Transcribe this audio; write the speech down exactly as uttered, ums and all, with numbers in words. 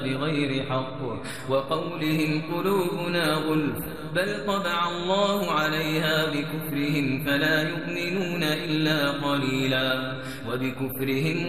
بغير حق وقولهم قلوبنا غلف بل طبع الله عليها بكفرهم فلا يؤمنون إلا قليلا وبكفرهم